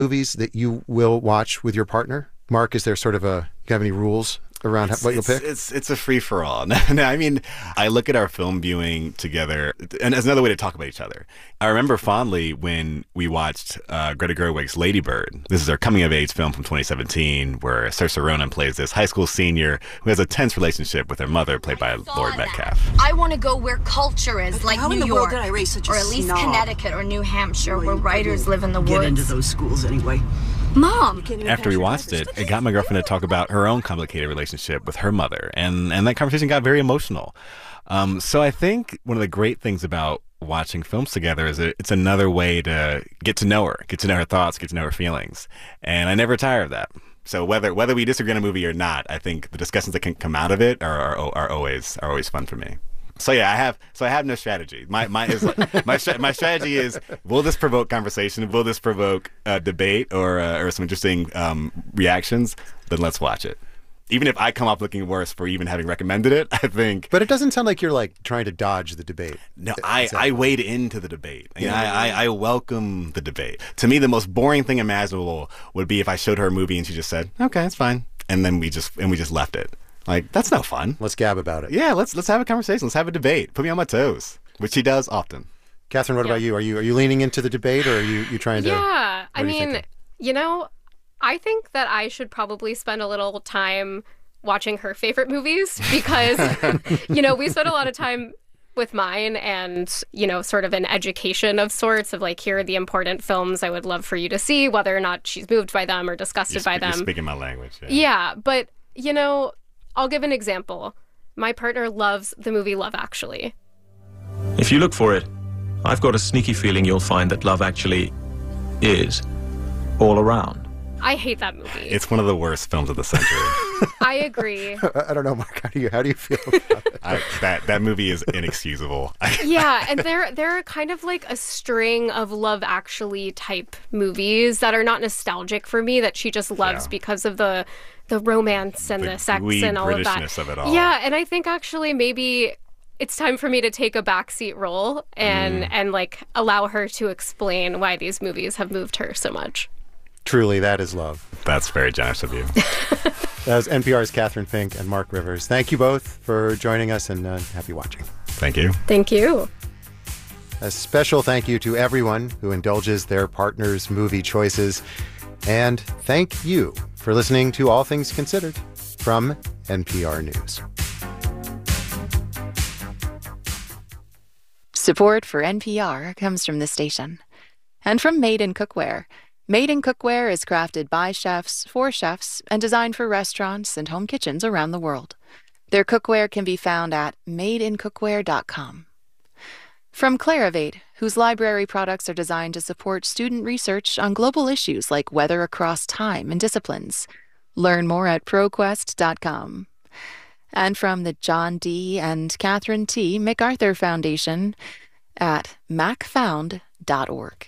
movies that you will watch with your partner? Mark, is there sort of you have any rules around what you'll pick? It's a free-for-all. No, I mean, I look at our film viewing together, and as another way to talk about each other. I remember fondly when we watched Greta Gerwig's Lady Bird. This is her coming-of-age film from 2017, where Saoirse Ronan plays this high school senior who has a tense relationship with her mother, played by Laurie Metcalf. I want to go where culture is, like New York, did I raise such a or at least snob? Connecticut or New Hampshire, where writers live in the woods. Get into those schools anyway. Mom! After we watched it, it got my girlfriend to talk about her own complicated relationship with her mother, and that conversation got very emotional. So I think one of the great things about watching films together is that it's another way to get to know her thoughts, get to know her feelings, and I never tire of that. So whether we disagree on a movie or not, I think the discussions that can come out of it are always fun for me. So yeah, I have no strategy. My strategy is: will this provoke conversation? Will this provoke debate or some interesting reactions? Then let's watch it. Even if I come up looking worse for even having recommended it, I think. But it doesn't sound like you're like trying to dodge the debate. No, I wade into the debate. I welcome the debate. To me, the most boring thing imaginable would be if I showed her a movie and she just said, "Okay, it's fine," and then we just left it. Like, that's no fun. Let's gab about it. Yeah, let's have a conversation. Let's have a debate. Put me on my toes, which he does often. Catherine, what about you? Are you leaning into the debate, or are you trying to? Yeah, I mean, I think that I should probably spend a little time watching her favorite movies because, we spend a lot of time with mine and, sort of an education of sorts of like, here are the important films I would love for you to see, whether or not she's moved by them or disgusted by them. You're speaking my language. Yeah, but, I'll give an example. My partner loves the movie Love Actually. If you look for it, I've got a sneaky feeling you'll find that Love Actually is all around. I hate that movie. It's one of the worst films of the century. I agree. I don't know, Mark. How do you feel about it? That movie is inexcusable. Yeah, and there are kind of like a string of Love Actually type movies that are not nostalgic for me that she just loves because of the romance and the sex and all of that. Britishness of it all. Yeah, and I think actually maybe it's time for me to take a backseat role and like allow her to explain why these movies have moved her so much. Truly, that is love. That's very generous of you. That was NPR's Catherine Fink and Mark Rivers. Thank you both for joining us, and happy watching. Thank you. Thank you. A special thank you to everyone who indulges their partner's movie choices. And thank you for listening to All Things Considered from NPR News. Support for NPR comes from the station and from Made in Cookware. Made in Cookware is crafted by chefs, for chefs, and designed for restaurants and home kitchens around the world. Their cookware can be found at madeincookware.com. From Clarivate, whose library products are designed to support student research on global issues like weather across time and disciplines. Learn more at ProQuest.com. And from the John D. and Catherine T. MacArthur Foundation at macfound.org.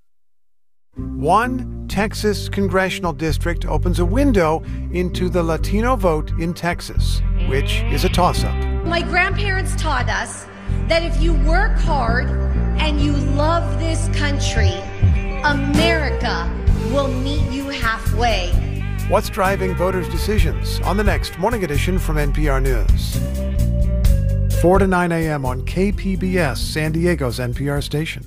One Texas congressional district opens a window into the Latino vote in Texas, which is a toss-up. My grandparents taught us that if you work hard and you love this country, America will meet you halfway. What's driving voters' decisions on the next Morning Edition from NPR News. 4 to 9 a.m. on KPBS, San Diego's NPR station.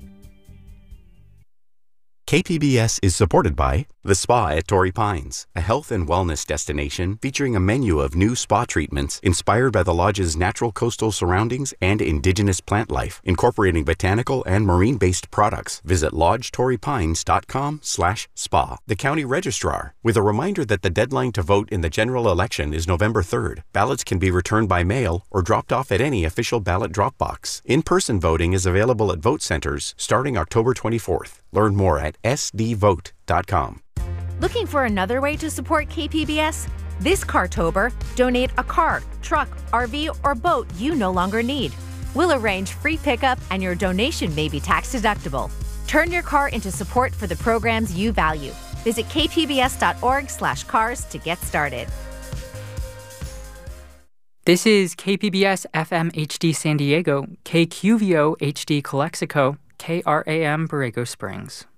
KPBS is supported by The Spa at Torrey Pines, a health and wellness destination featuring a menu of new spa treatments inspired by the lodge's natural coastal surroundings and indigenous plant life, incorporating botanical and marine-based products. Visit lodgetorreypines.com/spa. The county registrar, with a reminder that the deadline to vote in the general election is November 3rd. Ballots can be returned by mail or dropped off at any official ballot drop box. In-person voting is available at vote centers starting October 24th. Learn more at sdvote.com. Looking for another way to support KPBS? This Cartober, donate a car, truck, RV, or boat you no longer need. We'll arrange free pickup and your donation may be tax deductible. Turn your car into support for the programs you value. Visit kpbs.org/cars to get started. This is KPBS FM HD San Diego, KQVO HD Calexico, KRAM Borrego Springs.